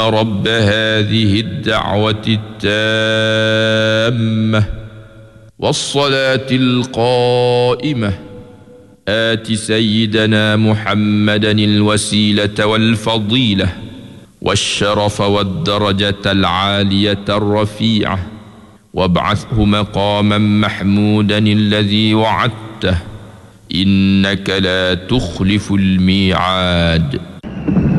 رب هذه الدعوة التامة والصلاة القائمة آت سيدنا محمدا الوسيلة والفضيلة والشرف والدرجة العالية الرفيعة وابعثه مقاما محمودا الذي وعدته إنك لا تخلف الميعاد.